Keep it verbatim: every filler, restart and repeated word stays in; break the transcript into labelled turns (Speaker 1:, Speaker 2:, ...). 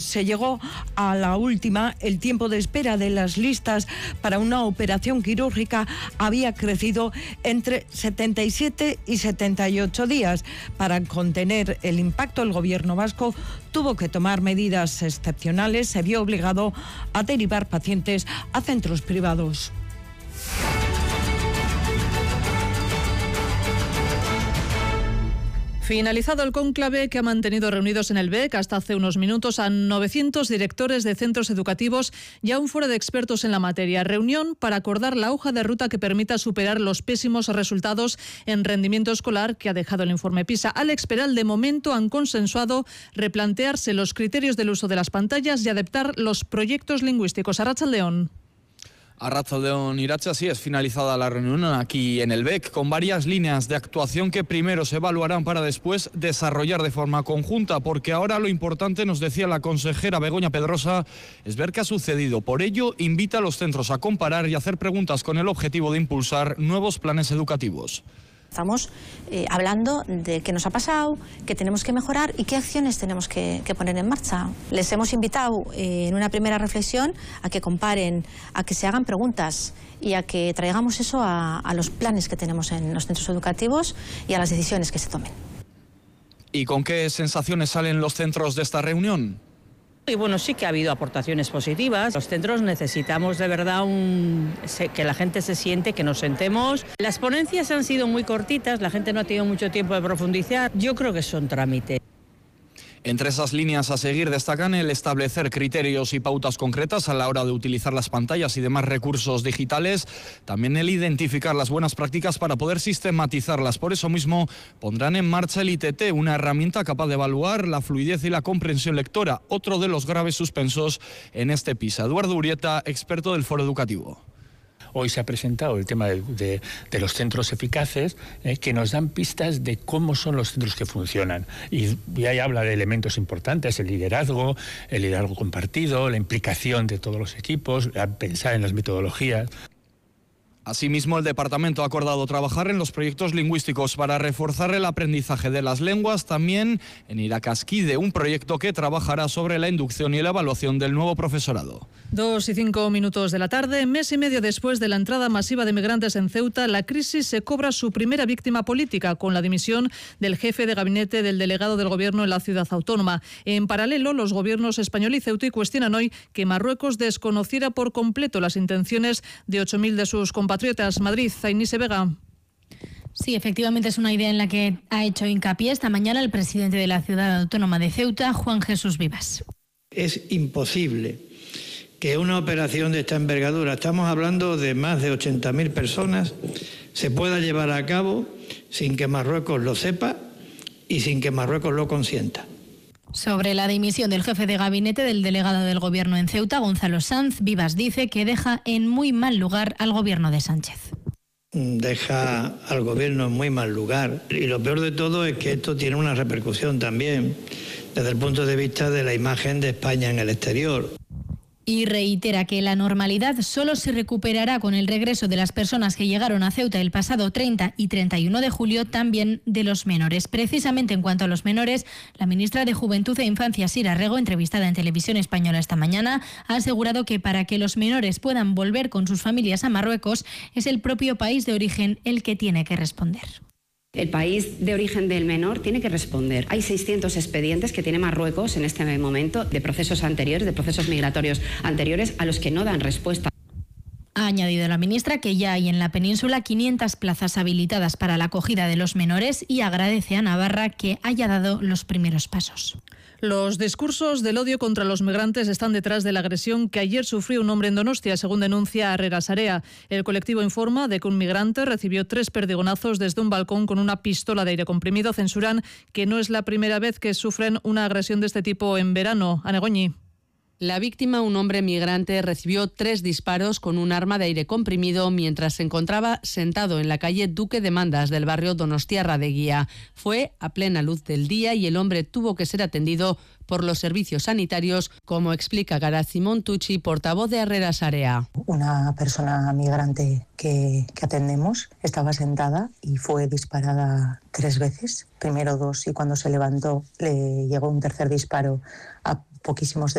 Speaker 1: se llegó a la última, el tiempo de espera de las listas para una operación quirúrgica había crecido entre setenta y siete y setenta y ocho días. Para contener el impacto, el gobierno vasco tuvo que tomar medidas excepcionales. Se vio obligado a derivar pacientes a centros privados.
Speaker 2: Finalizado el cónclave que ha mantenido reunidos en el B E C hasta hace unos minutos a novecientos directores de centros educativos y a un foro de expertos en la materia. Reunión para acordar la hoja de ruta que permita superar los pésimos resultados en rendimiento escolar que ha dejado el informe PISA. Alex Peral, de momento han consensuado replantearse los criterios del uso de las pantallas y adaptar los proyectos lingüísticos. Arratsaldeon.
Speaker 3: Arratsaldeon, Iratxa, sí, es finalizada la reunión aquí en el B E C con varias líneas de actuación que primero se evaluarán para después desarrollar de forma conjunta, porque ahora lo importante, nos decía la consejera Begoña Pedrosa, es ver qué ha sucedido. Por ello, invita a los centros a comparar y hacer preguntas con el objetivo de impulsar nuevos planes educativos.
Speaker 4: Estamos eh, hablando de qué nos ha pasado, qué tenemos que mejorar y qué acciones tenemos que, que poner en marcha. Les hemos invitado eh, en una primera reflexión a que comparen, a que se hagan preguntas y a que traigamos eso a, a los planes que tenemos en los centros educativos y a las decisiones que se tomen.
Speaker 3: ¿Y con qué sensaciones salen los centros de esta reunión?
Speaker 5: Y bueno, sí que ha habido aportaciones positivas. Los centros necesitamos de verdad un, que la gente se siente, que nos sentemos. Las ponencias han sido muy cortitas, la gente no ha tenido mucho tiempo de profundizar. Yo creo que son trámite.
Speaker 3: Entre esas líneas a seguir destacan el establecer criterios y pautas concretas a la hora de utilizar las pantallas y demás recursos digitales, también el identificar las buenas prácticas para poder sistematizarlas. Por eso mismo pondrán en marcha el I T T, una herramienta capaz de evaluar la fluidez y la comprensión lectora, otro de los graves suspensos en este PISA. Eduardo Urieta, experto del Foro Educativo.
Speaker 6: Hoy se ha presentado el tema de, de, de los centros eficaces, eh, que nos dan pistas de cómo son los centros que funcionan. Y, y ahí habla de elementos importantes, el liderazgo, el liderazgo compartido, la implicación de todos los equipos, pensar en las metodologías.
Speaker 3: Asimismo, el departamento ha acordado trabajar en los proyectos lingüísticos para reforzar el aprendizaje de las lenguas, también en Irakaskide, un proyecto que trabajará sobre la inducción y la evaluación del nuevo profesorado.
Speaker 2: Dos y cinco minutos de la tarde, mes y medio después de la entrada masiva de migrantes en Ceuta, la crisis se cobra su primera víctima política, con la dimisión del jefe de gabinete del delegado del gobierno en la ciudad autónoma. En paralelo, los gobiernos español y ceutí cuestionan hoy que Marruecos desconociera por completo las intenciones de ocho mil de sus compatriotas. Madrid, Zainise Vega.
Speaker 7: Sí, efectivamente es una idea en la que ha hecho hincapié esta mañana el presidente de la ciudad autónoma de Ceuta, Juan Jesús Vivas.
Speaker 8: Es imposible que una operación de esta envergadura, estamos hablando de más de ochenta mil personas, se pueda llevar a cabo sin que Marruecos lo sepa y sin que Marruecos lo consienta.
Speaker 7: Sobre la dimisión del jefe de gabinete del delegado del gobierno en Ceuta, Gonzalo Sanz, Vivas dice que deja en muy mal lugar al gobierno de Sánchez.
Speaker 8: Deja al gobierno en muy mal lugar. Y lo peor de todo es que esto tiene una repercusión también desde el punto de vista de la imagen de España en el exterior.
Speaker 7: Y reitera que la normalidad solo se recuperará con el regreso de las personas que llegaron a Ceuta el pasado treinta y treinta y uno de julio, también de los menores. Precisamente en cuanto a los menores, la ministra de Juventud e Infancia, Sira Rego, entrevistada en Televisión Española esta mañana, ha asegurado que para que los menores puedan volver con sus familias a Marruecos, es el propio país de origen el que tiene que responder.
Speaker 9: El país de origen del menor tiene que responder. Hay seiscientos expedientes que tiene Marruecos en este momento de procesos anteriores, de procesos migratorios anteriores, a los que no dan respuesta.
Speaker 7: Ha añadido la ministra que ya hay en la península quinientas plazas habilitadas para la acogida de los menores y agradece a Navarra que haya dado los primeros pasos.
Speaker 2: Los discursos del odio contra los migrantes están detrás de la agresión que ayer sufrió un hombre en Donostia, según denuncia Herrera Sarea. El colectivo informa de que un migrante recibió tres perdigonazos desde un balcón con una pistola de aire comprimido. Censuran que no es la primera vez que sufren una agresión de este tipo en verano. Anegoñi.
Speaker 10: La víctima, un hombre migrante, recibió tres disparos con un arma de aire comprimido mientras se encontraba sentado en la calle Duque de Mandas del barrio Donostiarra de Guía. Fue a plena luz del día y el hombre tuvo que ser atendido por los servicios sanitarios, como explica Garazi Montucci, portavoz de Herrera Sarea.
Speaker 11: Una persona migrante que, que atendemos estaba sentada y fue disparada tres veces, primero dos, y cuando se levantó le llegó un tercer disparo a poquísimos